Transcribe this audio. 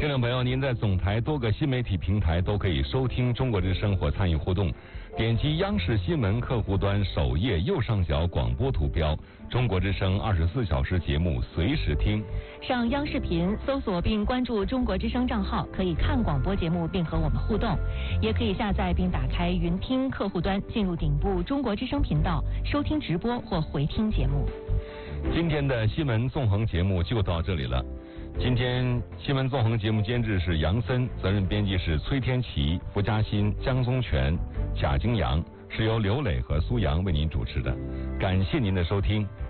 听众朋友，您在总台多个新媒体平台都可以收听中国之声或参与互动。点击央视新闻客户端首页右上角广播图标，中国之声24小时节目随时听。 上央视频搜索并关注中国之声账号，可以看广播节目并和我们互动，也可以下载并打开云听客户端，进入顶部中国之声频道收听直播或回听节目。 今天的新闻纵横节目就到这里了。今天新闻纵横节目监制是杨森，责任编辑是崔天琪、付嘉欣、江宗全、贾京阳，是由刘磊和苏阳为您主持的。感谢您的收听。